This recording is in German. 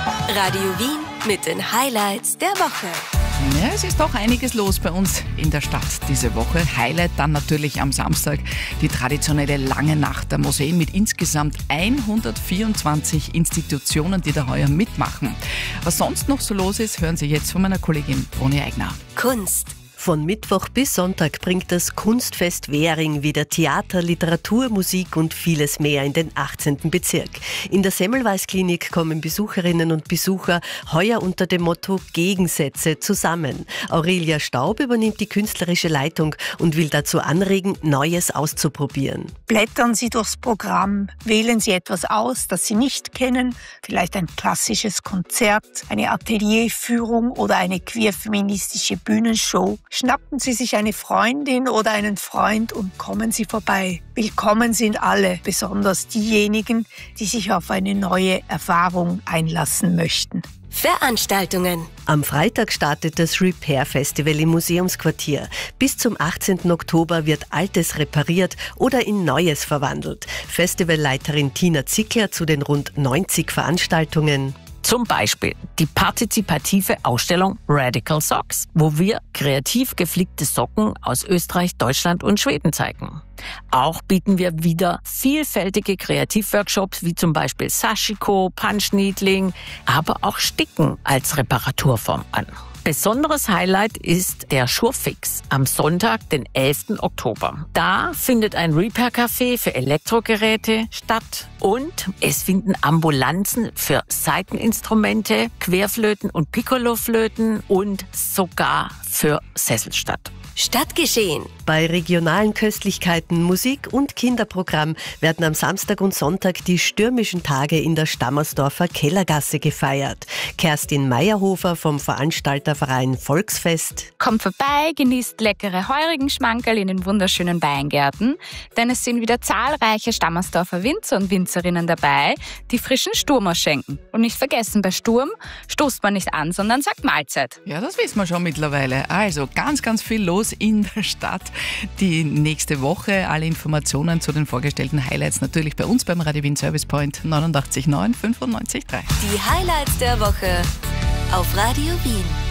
Radio Wien mit den Highlights der Woche. Ja, es ist doch einiges los bei uns in der Stadt diese Woche. Highlight dann natürlich am Samstag die traditionelle lange Nacht der Museen mit insgesamt 124 Institutionen, die da heuer mitmachen. Was sonst noch so los ist, hören Sie jetzt von meiner Kollegin Bruni Eigner. Kunst. Von Mittwoch bis Sonntag bringt das Kunstfest Währing wieder Theater, Literatur, Musik und vieles mehr in den 18. Bezirk. In der Semmelweis-Klinik kommen Besucherinnen und Besucher heuer unter dem Motto Gegensätze zusammen. Aurelia Staub übernimmt die künstlerische Leitung und will dazu anregen, Neues auszuprobieren. Blättern Sie durchs Programm, wählen Sie etwas aus, das Sie nicht kennen, vielleicht ein klassisches Konzert, eine Atelierführung oder eine queer-feministische Bühnenshow. Schnappen Sie sich eine Freundin oder einen Freund und kommen Sie vorbei. Willkommen sind alle, besonders diejenigen, die sich auf eine neue Erfahrung einlassen möchten. Veranstaltungen. Am Freitag startet das Repair Festival im Museumsquartier. Bis zum 18. Oktober wird Altes repariert oder in Neues verwandelt. Festivalleiterin Tina Zickler zu den rund 90 Veranstaltungen. Zum Beispiel die partizipative Ausstellung Radical Socks, wo wir kreativ geflickte Socken aus Österreich, Deutschland und Schweden zeigen. Auch bieten wir wieder vielfältige Kreativworkshops wie zum Beispiel Sashiko, Punch-Needling, aber auch Sticken als Reparaturform an. Besonderes Highlight ist der Surefix am Sonntag, den 11. Oktober. Da findet ein Repair-Café für Elektrogeräte statt und es finden Ambulanzen für Saiteninstrumente, Querflöten und Piccoloflöten und sogar für Sessel statt. Stadtgeschehen. Bei regionalen Köstlichkeiten, Musik und Kinderprogramm werden am Samstag und Sonntag die stürmischen Tage in der Stammersdorfer Kellergasse gefeiert. Kerstin Meyerhofer vom Veranstalterverein Volksfest. Kommt vorbei, genießt leckere Heurigenschmankerl in den wunderschönen Weingärten, denn es sind wieder zahlreiche Stammersdorfer Winzer und Winzerinnen dabei, die frischen Sturm ausschenken. Und nicht vergessen, bei Sturm stoßt man nicht an, sondern sagt Mahlzeit. Ja, das wissen wir schon mittlerweile. Also ganz, ganz viel los in der Stadt die nächste Woche. Alle Informationen zu den vorgestellten Highlights natürlich bei uns beim Radio Wien Service Point 89 9 95 3. Die Highlights der Woche auf Radio Wien.